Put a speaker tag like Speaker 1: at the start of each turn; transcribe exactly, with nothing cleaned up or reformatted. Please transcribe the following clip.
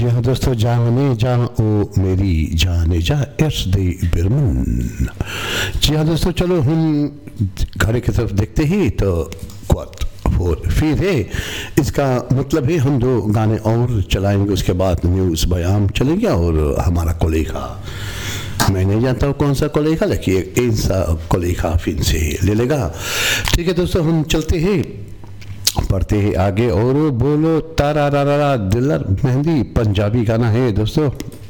Speaker 1: जी हाँ दोस्तों, जाने जा ओ मेरी जाने जा एस दे बिरमन। जी हाँ दोस्तों, चलो हम घर की तरफ देखते ही तो क्वात फोर फिर है, इसका मतलब है हम दो गाने और चलाएंगे, उसके बाद न्यूज़ बयान चलेंगे और हमारा कोलेगा, मैं नहीं जानता हूँ कौन सा कोलेगा, लेकिन एक सा कोलेगा फिर से ले लेगा। ठीक है दोस्तों, हम चलते हैं, पढ़ते हैं आगे और बोलो तारा रा रा रा दिलर मेहंदी पंजाबी गाना है दोस्तों।